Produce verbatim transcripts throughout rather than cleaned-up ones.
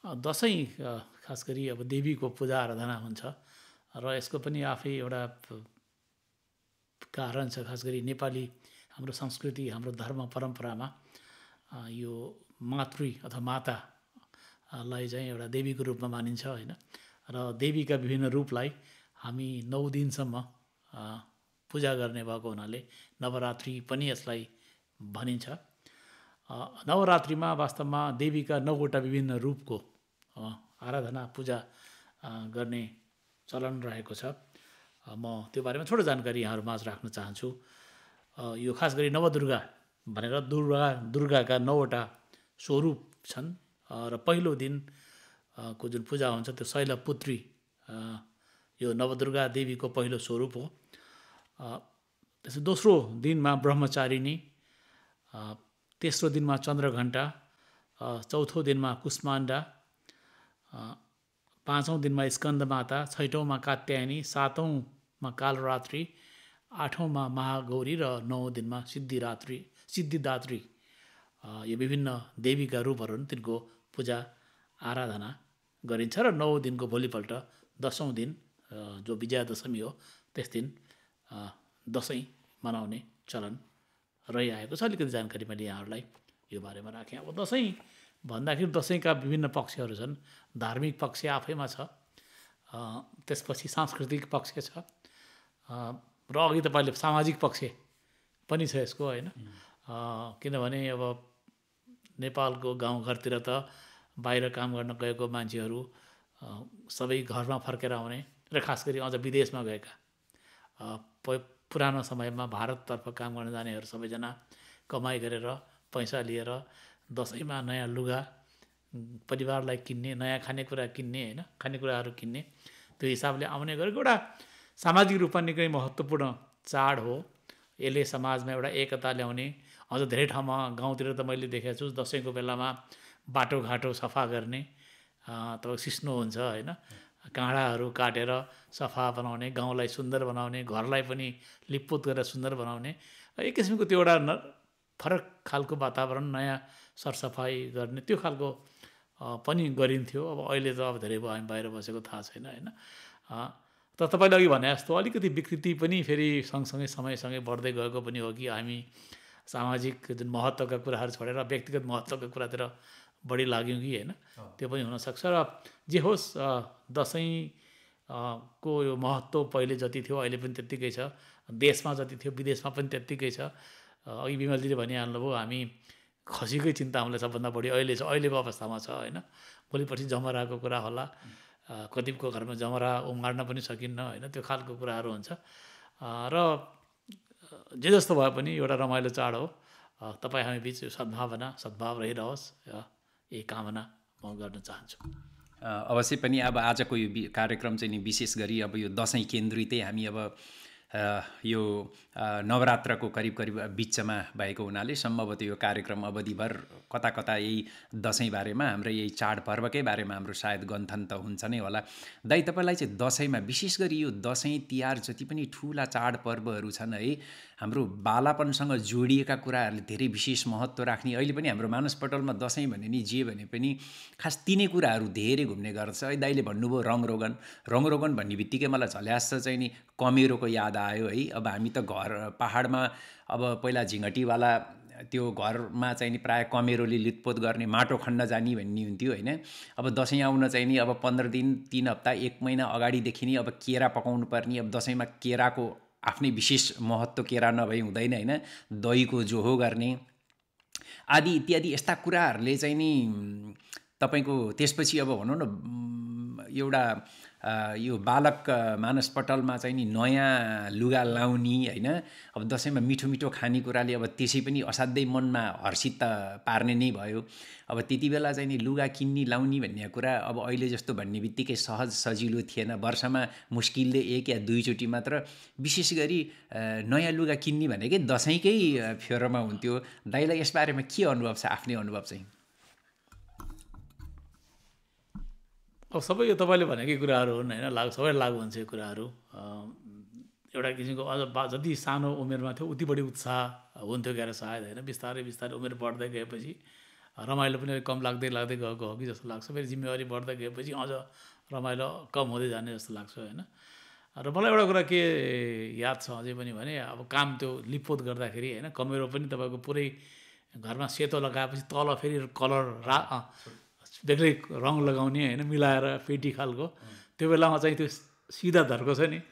दसैँ खास गरी अब देवीको पूजा आराधना हुन्छ र यसको पनि आफै एउटा कारण छ। खास गरी नेपाली हाम्रो संस्कृति, हाम्रो धर्म परम्परामा यो मातृ अथवा मातालाई चाहिँ एउटा देवीको रूपमा मानिन्छ होइन। र देवीका विभिन्न रूपलाई हामी नौ दिनसम्म पूजा गर्ने भएको हुनाले नवरात्रि पनि यसलाई भनिन्छ। नवरात्रिमा वास्तवमा देवीका नौवटा विभिन्न रूपको आराधना पूजा गर्ने चलन रहेको छ। म त्यो बारेमा छोटो जानकारी यहाँहरूमाझ राख्न चाहन्छु। यो खास गरी नवदुर्गा भनेर दुर्गा दुर्गाका नौवटा स्वरूप छन् र पहिलो दिन को जुन पूजा हुन्छ त्यो शैलपुत्री यो नवदुर्गा देवीको पहिलो स्वरूप हो। त्यसै दोस्रो दिनमा ब्रह्मचारिणी, तेस्रो दिनमा चन्द्रघण्टा, चौथो दिनमा कुष्माण्डा, पाँचौँ दिनमा स्कन्दमाता, छैटौँमा कात्यायनी, सातौँमा कालरात्रि, आठौँमा महागौरी र नौ दिनमा सिद्धिरात्रि सिद्धिदात्री यो विभिन्न देवीका रूपहरू तिनको पूजा आराधना गरिन्छ। र नौ दिनको भोलिपल्ट दसौँ दिन जो विजयादशमी हो त्यस दिन दसैँ मनाउने चलन रहिआएको छ। अलिकति जानकारी मैले यहाँहरूलाई यो बारेमा राखेँ। अब दसैँ भन्दाखेरि दसैँका विभिन्न पक्षहरू छन्। धार्मिक पक्ष आफैमा छ, त्यसपछि सांस्कृतिक पक्ष छ र अघि तपाईँले सामाजिक पक्ष पनि छ यसको होइन। किनभने अब नेपालको गाउँघरतिर त बाहिर काम गर्न गएको मान्छेहरू सबै घरमा फर्केर आउने र खास गरी अझ विदेशमा गएका पुरानो समयमा भारततर्फ काम गर्न जानेहरू सबैजना कमाइ गरेर पैसा लिएर दसैँमा नयाँ लुगा परिवारलाई किन्ने, नयाँ खानेकुरा किन्ने होइन, खानेकुराहरू किन्ने त्यो हिसाबले आउने गरेको एउटा सामाजिक रूपमा निकै महत्त्वपूर्ण चाड हो। यसले समाजमा एउटा एकता ल्याउने, अझ धेरै ठाउँमा गाउँतिर त मैले देखेको छु दसैँको बेलामा बाटोघाटो सफा गर्ने, तपाईँको सिस्नो हुन्छ होइन, काँडाहरू काटेर सफा बनाउने, गाउँलाई सुन्दर बनाउने, घरलाई पनि लिपपोत गरेर सुन्दर बनाउने, एक किसिमको त्यो एउटा न फरक खालको वातावरण, नयाँ सरसफाइ गर्ने त्यो खालको पनि गरिन्थ्यो। अब अहिले त अब धेरै भयो, हामी बाहिर बसेको थाहा छैन होइन। तर तपाईँले अघि भने जस्तो अलिकति विकृति पनि फेरि सँगसँगै समयसँगै बढ्दै गएको पनि हो कि हामी सामाजिक जुन महत्त्वका कुराहरू छोडेर व्यक्तिगत महत्त्वका कुरातिर बढी लाग्यौँ कि होइन, त्यो पनि हुनसक्छ। र जे होस् दसैँ को यो महत्त्व पहिले जति थियो अहिले पनि त्यत्तिकै छ, देशमा जति थियो विदेशमा पनि त्यत्तिकै छ। अघि विमलजीले भनिहाल्नुभयो हामी खसीकै चिन्ता हामीलाई सबभन्दा बढी अहिले छ, अहिलेको अवस्थामा छ होइन। भोलिपर्सि जमराको कुरा होला, कतिपयको घरमा जमरा उमार्न पनि सकिन्न होइन, त्यो खालको कुराहरू हुन्छ। र जे जस्तो भए पनि एउटा रमाइलो चाड हो। तपाईँ हामी बिच सद्भावना सद्भाव रहिरहोस्, यही कामना म गर्न चाहन्छु। अवश्य पनि अब आजको यो कार्यक्रम चाहिँ नि विशेष गरी अब यो दसैँ केन्द्रितै हामी अब यो नवरात्रको करिब करिब बिचमा भएको हुनाले सम्भवतः यो कार्यक्रम अवधिभर कता कता यही दसैँ बारेमा, हाम्रो यही चाडपर्वकै बारेमा हाम्रो सायद गन्थन त हुन्छ नै होला। दाइ, तपाईँलाई चाहिँ दसैँमा विशेष गरी यो दसैँ तिहार जति पनि ठुला चाडपर्वहरू छन् है, हाम्रो बालापनसँग जोडिएका कुराहरूले धेरै विशेष महत्त्व राख्ने, अहिले पनि हाम्रो मानसपटलमा दसैँ भने नि जे भने पनि खास तिनै कुराहरू धेरै घुम्ने गर्छ है। दाइले भन्नुभयो रङरोगन, रङरोगन भन्ने बित्तिकै मलाई झल्यास चाहिँ नि कमेरोको याद आयो है। अब हामी त घर पहाडमा अब पहिला झिङ्गटीवाला त्यो घरमा चाहिँ नि प्रायः कमेरोले लितपोत गर्ने, माटो खन्न जाने भन्ने हुन्थ्यो होइन। अब दसैँ आउन चाहिँ नि अब पन्ध्र दिन तिन हप्ता एक महिना अगाडिदेखि नै अब केरा पकाउनु पर्ने। अब दसैँमा केराको आफ्नै विशेष महत्त्व केरा नभई हुँदैन होइन, दहीको जोहो गर्ने आदि इत्यादि यस्ता कुराहरूले चाहिँ नि तपाईँको त्यसपछि अब भनौँ न एउटा यो बालक मानसपटलमा चाहिँ नि नयाँ लुगा लाउने होइन। अब दसैँमा मिठो मिठो खानेकुराले अब त्यसै पनि असाध्यै मनमा हर्षित पार्ने नै भयो। अब त्यति बेला चाहिँ नि लुगा किन्ने लाउने भन्ने कुरा अब अहिले जस्तो भन्ने बित्तिकै सहज सजिलो थिएन। वर्षमा मुस्किलले एक या दुईचोटि मात्र विशेष गरी नयाँ लुगा किन्ने भनेकै दसैँकै फेरोमा हुन्थ्यो। दाइलाई यसबारेमा के अनुभव छ, आफ्नै अनुभव चाहिँ? अब सबै यो तपाईँले भनेकै कुराहरू हुन् होइन, लागु सबै लागु हुन्छ यो कुराहरू। एउटा किसिमको अझ जति सानो उमेरमा थियो उति बढी उत्साह हुन्थ्यो क्यारे सायद होइन। बिस्तारै बिस्तारै उमेर बढ्दै गएपछि रमाइलो पनि कम लाग्दै लाग्दै गएको हो कि जस्तो लाग्छ। फेरि जिम्मेवारी बढ्दै गएपछि अझ रमाइलो कम हुँदै जाने जस्तो लाग्छ होइन। र मलाई एउटा कुरा के याद छ अझै पनि भने अब काम त्यो लिपपोत गर्दाखेरि होइन कमेरो पनि तपाईँको पुरै घरमा सेतो लगाएपछि तल फेरि कलर रा बेग्लै रङ लगाउने होइन मिलाएर पेटी खालको त्यो बेलामा चाहिँ त्यो सिधा धर्को छ नि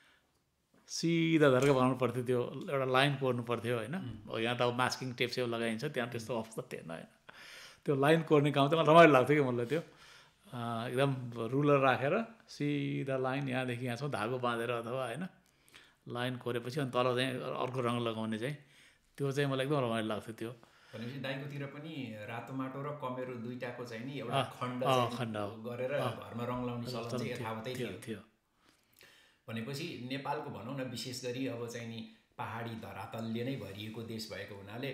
सिधा धर्को बनाउनु पर्थ्यो त्यो एउटा लाइन कोर्नु पर्थ्यो होइन। यहाँ त अब मास्किङ टेप सेप लगाइन्छ त्यहाँ त्यस्तो अवस्था थिएन होइन। त्यो लाइन कोर्ने काम चाहिँ मलाई रमाइलो लाग्थ्यो कि मलाई त्यो एकदम रुलर राखेर सिधा लाइन यहाँदेखि यहाँसम्म धागो बाँधेर अथवा होइन लाइन कोरेपछि अनि तल चाहिँ अर्को रङ लगाउने चाहिँ त्यो चाहिँ मलाई एकदम रमाइलो लाग्थ्यो। त्यो भनेपछि दाइकोतिर पनि रातो माटो र कमेरो दुईटाको चाहिँ नि एउटा खण्ड खण्ड गरेर घरमा रङ लाउने चलन चाहिँ यथावतै थियो। भनेपछि नेपालको भनौँ न विशेष गरी अब चाहिँ नि पहाडी धरातलले नै भरिएको देश भएको हुनाले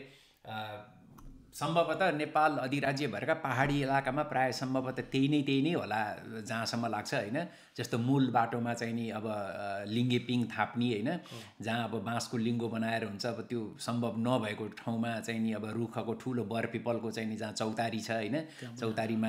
सम्भवतः नेपाल अधिराज्य भएका पहाडी इलाकामा प्रायः सम्भवतः त्यही नै त्यही नै होला जहाँसम्म लाग्छ होइन। जस्तो मूल बाटोमा चाहिँ नि अब लिङ्गे पिङ थाप्ने होइन जहाँ अब बाँसको लिङ्गो बनाएर हुन्छ अब त्यो सम्भव नभएको ठाउँमा चाहिँ नि अब रुखको ठुलो बरपिपलको चाहिँ नि जहाँ चौतारी छ होइन चौतारीमा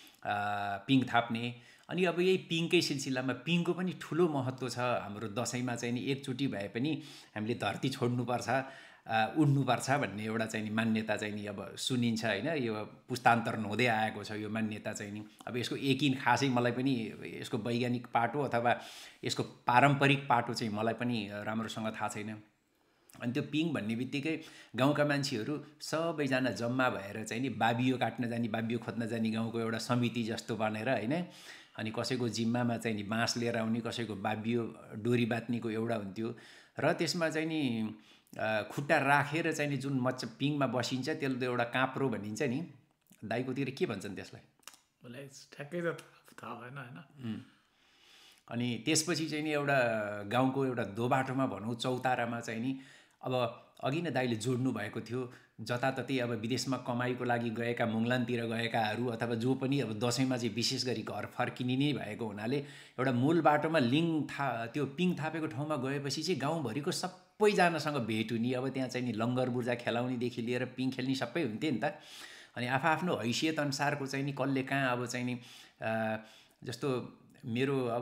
पिङ थाप्ने। अनि अब यही पिङकै सिलसिलामा पिङको पनि ठुलो महत्त्व छ हाम्रो दसैँमा चाहिँ नि एकचोटि भए पनि हामीले धरती छोड्नुपर्छ उड्नुपर्छ भन्ने एउटा चाहिँ नि मान्यता चाहिँ नि अब सुनिन्छ होइन। यो पुस्तान्तरण हुँदै आएको छ यो मान्यता चाहिँ नि। अब यसको यकिन खासै मलाई पनि यसको वैज्ञानिक पाटो अथवा यसको पारम्परिक पाटो चाहिँ मलाई पनि राम्रोसँग थाहा छैन। अनि त्यो पिङ भन्ने बित्तिकै गाउँका मान्छेहरू सबैजना जम्मा भएर चाहिँ नि बाबियो काट्न जाने बाबियो खोज्न जाने गाउँको एउटा समिति जस्तो बनेर होइन। अनि कसैको जिम्मामा चाहिँ नि बाँस लिएर आउने कसैको बाबियो डोरी बाँध्नेको एउटा हुन्थ्यो र त्यसमा चाहिँ नि खुट्टा राखेर चाहिँ नि जुन मच पिङमा बसिन्छ त्यसले त एउटा काप्रो भनिन्छ नि दाइकोतिर के भन्छन् त्यसलाई मलाई ठ्याक्कै त थाहा भएन होइन। अनि त्यसपछि चाहिँ नि एउटा गाउँको एउटा दोबाटोमा भनौँ चौतारामा चाहिँ नि अब अघि नै दाइले जोड्नु भएको थियो जताततै अब विदेशमा कमाइको लागि गएका मुङलानतिर गएकाहरू अथवा जो पनि अब दसैँमा चाहिँ विशेष गरी घर फर्किने नै भएको हुनाले एउटा मूल बाटोमा लिङ था त्यो पिङ थापेको ठाउँमा गएपछि चाहिँ गाउँभरिको सबैजनासँग भेट हुने अब त्यहाँ चाहिँ नि लङ्गर बुर्जा खेलाउनेदेखि लिएर पिङ खेल्ने सबै हुन्थ्यो नि त। अनि आफआफ्नो हैसियत अनुसारको चाहिँ नि कसले कहाँ अब चाहिँ नि जस्तो मेरो अब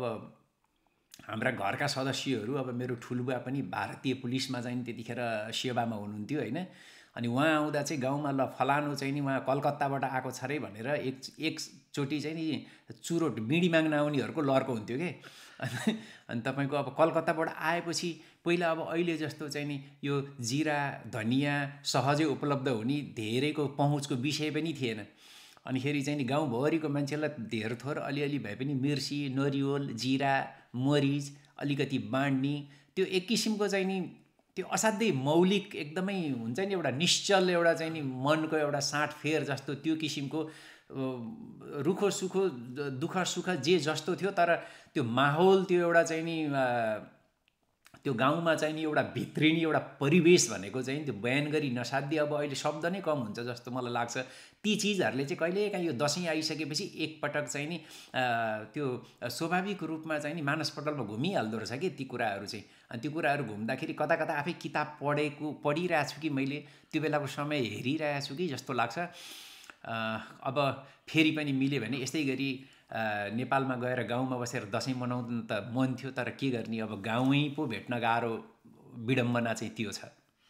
हाम्रा घरका सदस्यहरू अब मेरो ठुलबुवा पनि भारतीय पुलिसमा चाहिँ त्यतिखेर सेवामा हुनुहुन्थ्यो होइन। अनि उहाँ आउँदा चाहिँ गाउँमा ल फलानु चाहिँ नि उहाँ कलकत्ताबाट आएको छ अरे भनेर एक एकचोटि चाहिँ नि चुरोट बिडी माग्न आउनेहरूको लर्को हुन्थ्यो कि। अनि तपाईँको अब कलकत्ताबाट आएपछि पहिला अब अहिले जस्तो चाहिँ नि यो जिरा धनियाँ सहजै उपलब्ध हुने धेरैको पहुँचको विषय पनि थिएन। अनि फेरि चाहिँ नि गाउँभरिको मान्छेलाई धेर थोर अलिअलि भए पनि मिर्सी नरिवल जिरा मरिच अलिकति बाँड्ने त्यो एक किसिमको चाहिँ नि त्यो असाध्यै मौलिक एकदमै हुन्छ नि एउटा निश्चल एउटा चाहिँ नि मनको एउटा साँठफेर जस्तो त्यो किसिमको रुखो सुखो दुःख सुख जे जस्तो थियो तर त्यो माहौल त्यो एउटा चाहिँ नि त्यो गाउँमा चाहिँ नि एउटा भित्रिने एउटा परिवेश भनेको चाहिँ त्यो बयान गरी नसाध्य अब अहिले शब्द नै कम हुन्छ जस्तो मलाई लाग्छ। ती चिजहरूले चाहिँ कहिलेकाहीँ यो दसैँ आइसकेपछि एकपटक चाहिँ नि त्यो स्वाभाविक रूपमा चाहिँ नि मानसपटलमा घुमिहाल्दो रहेछ कि ती कुराहरू चाहिँ। अनि त्यो कुराहरू घुम्दाखेरि कता कता आफै किताब पढेको पढिरहेको छु कि मैले त्यो बेलाको समय हेरिरहेको छु कि जस्तो लाग्छ। अब फेरि पनि मिल्यो भने यस्तै गरी नेपालमा गएर गाउँमा बसेर दसैँ मनाउनु त मन थियो तर के गर्ने अब गाउँै पो भेट्न गाह्रो विडम्बना चाहिँ त्यो छ।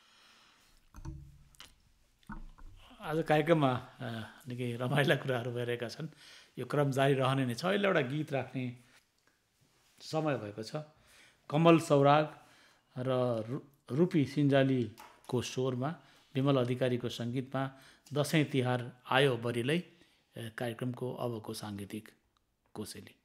आज कार्यक्रममा निकै रमाइला कुराहरू भइरहेका छन्। यो क्रम जारी रहने नै छ। अहिले एउटा गीत राख्ने समय भएको छ। कमल सौराग र रुपी सिन्जालीको स्वरमा विमल अधिकारीको सङ्गीतमा दसैँ तिहार आयो बरिलै कार्यक्रमको अबको साङ्गीतिक कोसेली।